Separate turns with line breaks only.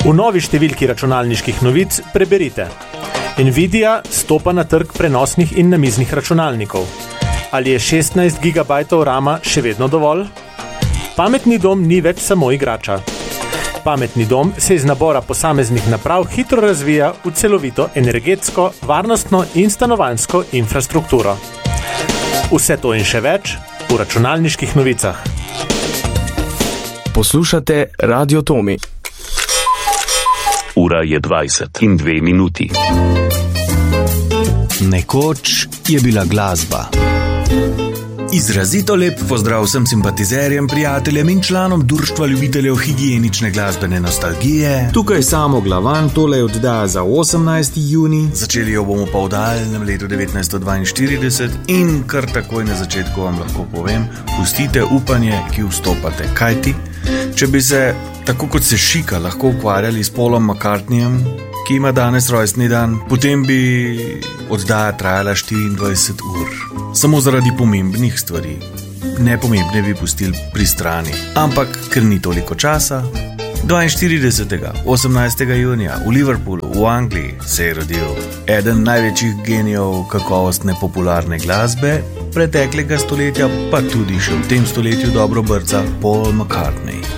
V novi številki računalniških novic preberite: Nvidia stopa na trg prenosnih in namiznih računalnikov. Ali je 16 GB rama še vedno dovolj? Pametni dom ni več samo igrača. Pametni dom se iz nabora posameznih naprav hitro razvija v celovito energetsko, varnostno in stanovanjsko infrastrukturo. Vse to in še več v računalniških novicah.
Poslušate Radio Tomi.
Ura je 20:02.
Nekoč je bila glasba. Izrazito lep pozdrav vsem simpatizerjem, prijateljem in članom Društva ljubiteljev higienične glasbene nostalgije. Tukaj Samo Glavan, tole je oddaja za 18. juni. Začeli jo bomo pa v daljnem letu 1942 in kar takoj na začetku vam lahko povem, pustite upanje, ki vstopate. Kajti, če bi se, tako kot se Šika, lahko ukvarjali s Paulom McCartneyjem, ki ima danes rojstni dan, potem bi oddaja trajala 24 ur. Samo zaradi pomembnih stvari. Nepomembne bi pustili pri strani. Ampak, ker ni toliko časa, 42. 18. junija v Liverpoolu v Angliji se je rodil eden največjih genijev kakovostne popularne glasbe preteklega stoletja, pa tudi še v tem stoletju dobro brca, Paul McCartney.